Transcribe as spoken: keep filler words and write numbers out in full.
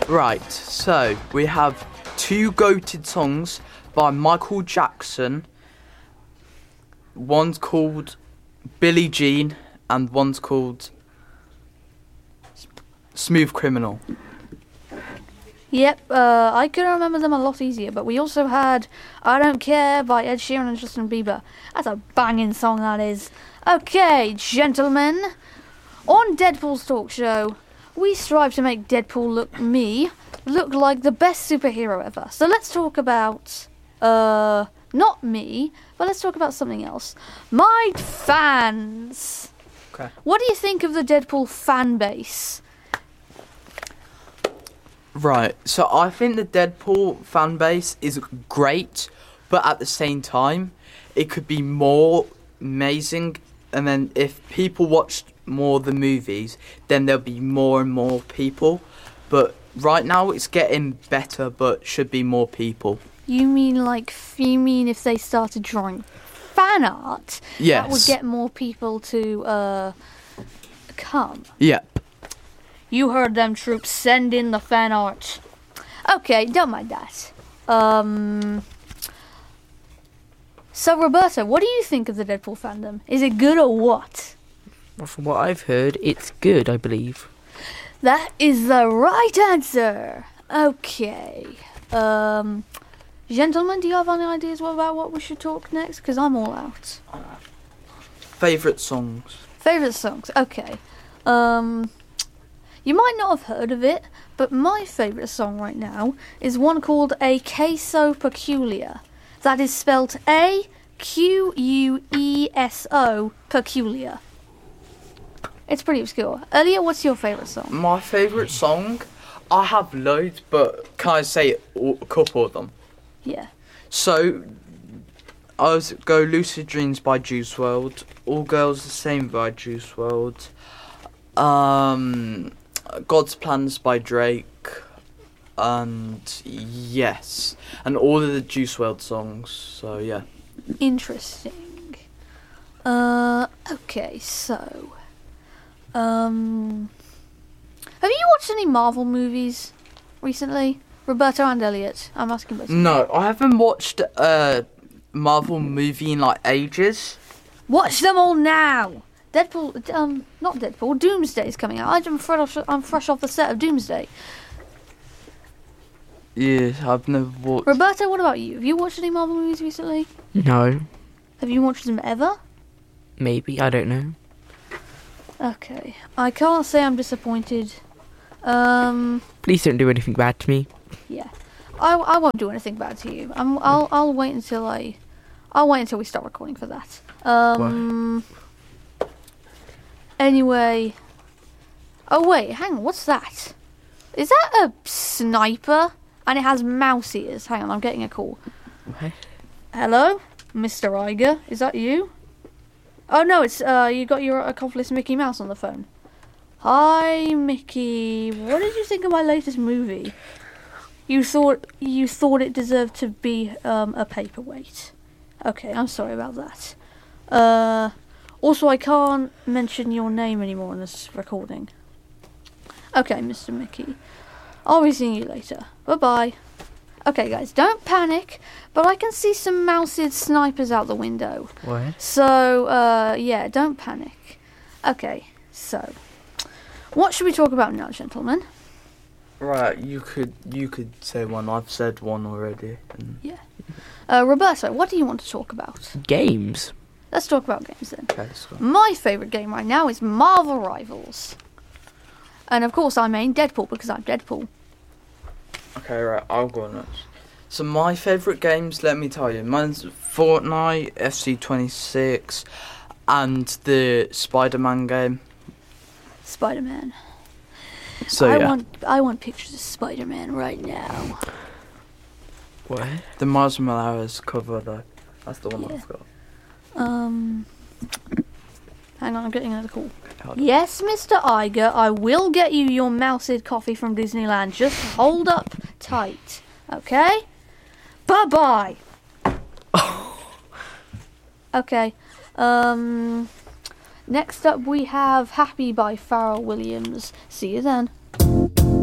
Right, so we have two goated songs by Michael Jackson. One's called Billie Jean and one's called Smooth Criminal. Yep, uh, I could remember them a lot easier, but we also had I Don't Care by Ed Sheeran and Justin Bieber. That's a banging song, that is. Okay, gentlemen, on Deadpool's talk show, we strive to make Deadpool look me, look like the best superhero ever. So let's talk about, uh, not me, but let's talk about something else. My fans. Okay. What do you think of the Deadpool fan base? Right, so I think the Deadpool fan base is great, but at the same time, it could be more amazing. And then if people watched more of the movies, then there'll be more and more people. But right now, it's getting better, but should be more people. You mean like, you mean if they started drawing fan art, Yes. that would get more people to uh, come? Yep. You heard them, troops. Send in the fan art. Okay, don't mind that. Um. So, Roberta, what do you think of the Deadpool fandom? Is it good or what? Well, from what I've heard, it's good, I believe. That is the right answer. Okay. Um, gentlemen, do you have any ideas about what we should talk next? Because I'm all out. Favourite songs? Favourite songs? Okay. Um... You might not have heard of it, but my favourite song right now is one called A Queso Peculiar. That is spelt A Q U E S O, Peculiar. It's pretty obscure. Elliot, what's your favourite song? My favourite song? I have loads, but can I say a couple of them? Yeah. So, I was go Lucid Dreams by Juice world, All Girls the Same by Juice world, um... God's Plans by Drake, and yes, and all of the Juice world songs, so yeah. Interesting. Uh, okay, so, um, have you watched any Marvel movies recently? Roberto and Elliot, I'm asking both. No, I haven't watched a Marvel movie in like ages. Watch them all now! Deadpool, um, not Deadpool, Doomsday is coming out. I'm fresh, I'm fresh off the set of Doomsday. Yeah, I've never watched. Roberto, what about you? Have you watched any Marvel movies recently? No. Have you watched them ever? Maybe, I don't know. Okay, I can't say I'm disappointed. Um, Please don't do anything bad to me. yeah, I, I won't do anything bad to you. I'm, I'll, I'll wait until I, I'll wait until we start recording for that. Um. What? Anyway. Oh wait, hang on, what's that? Is that a sniper? And it has mouse ears. Hang on, I'm getting a call. What? Hello? Mister Iger, is that you? Oh no, it's, uh, you got your accomplice Mickey Mouse on the phone. Hi, Mickey. What did you think of my latest movie? You thought, you thought it deserved to be, um, a paperweight. Okay, I'm sorry about that. Uh... Also, I can't mention your name anymore in this recording. Okay, Mister Mickey. I'll be seeing you later. Bye-bye. Okay, guys, don't panic, but I can see some moused snipers out the window. What? So, uh, yeah, don't panic. Okay, so, what should we talk about now, gentlemen? Right, you could you could say one. I've said one already. And Yeah. Uh, Roberto, what do you want to talk about? Games. Let's talk about games then. okay, so. My favourite game right now is Marvel Rivals. And of course I mean Deadpool because I'm Deadpool. Okay, right, I'll go next. So my favourite games, let me tell you, mine's Fortnite, F C twenty-six, and the Spider-Man game. Spider-Man. So I yeah, want I want pictures of Spider-Man right now. What? the Miles Morales cover though. That's the one Yeah. I've got. Um Hang on, I'm getting another call. Hold on. Yes, Mister Iger, I will get you your moused coffee from Disneyland. Just hold up tight. Okay? Bye-bye. Okay. Um next up we have Happy by Pharrell Williams. See you then.